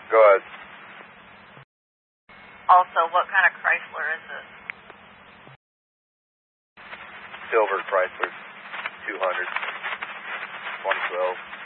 Go ahead. Also, what kind of Chrysler is it? Silver Chrysler 200, 2012.